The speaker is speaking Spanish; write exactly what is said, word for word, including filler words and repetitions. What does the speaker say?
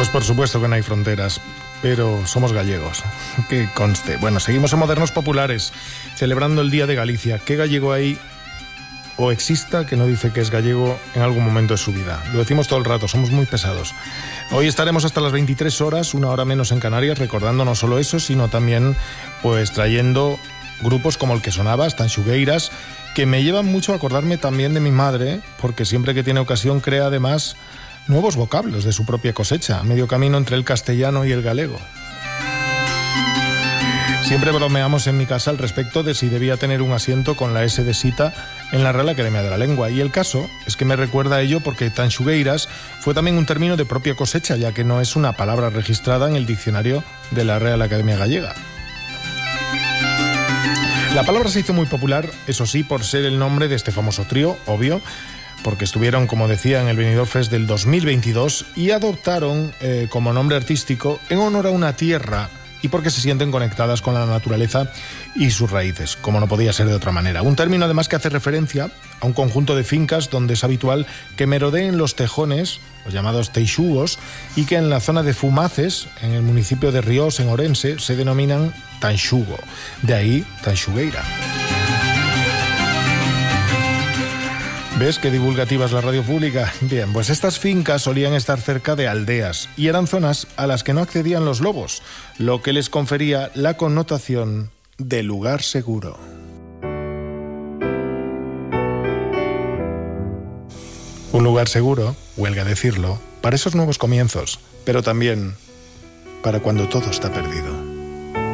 Pues por supuesto que no hay fronteras, pero somos gallegos, que conste. Bueno, seguimos en Modernos Populares, celebrando el Día de Galicia. ¿Qué gallego hay o exista que no dice que es gallego en algún momento de su vida? Lo decimos todo el rato, somos muy pesados. Hoy estaremos hasta las veintitrés horas, una hora menos en Canarias, recordando no solo eso, sino también pues trayendo grupos como el que sonaba, Tanxugueiras, que me llevan mucho a acordarme también de mi madre, porque siempre que tiene ocasión crea además nuevos vocablos de su propia cosecha, a medio camino entre el castellano y el galego. Siempre bromeamos en mi casa al respecto de si debía tener un asiento con la S de Sita en la Real Academia de la Lengua, y el caso es que me recuerda a ello porque Tanxugueiras fue también un término de propia cosecha, ya que no es una palabra registrada en el diccionario de la Real Academia Gallega. La palabra se hizo muy popular, eso sí, por ser el nombre de este famoso trío, obvio, porque estuvieron, como decía, en el Benidorm Fest del dos mil veintidós y adoptaron eh, como nombre artístico en honor a una tierra y porque se sienten conectadas con la naturaleza y sus raíces, como no podía ser de otra manera. Un término además que hace referencia a un conjunto de fincas donde es habitual que merodeen los tejones, los llamados teixugos, y que en la zona de Fumaces, en el municipio de Ríos, en Orense, se denominan tanxugo. De ahí Tanxugueira. ¿Ves qué divulgativa es la radio pública? Bien, pues estas fincas solían estar cerca de aldeas y eran zonas a las que no accedían los lobos, lo que les confería la connotación de lugar seguro. Un lugar seguro, huelga decirlo, para esos nuevos comienzos, pero también para cuando todo está perdido.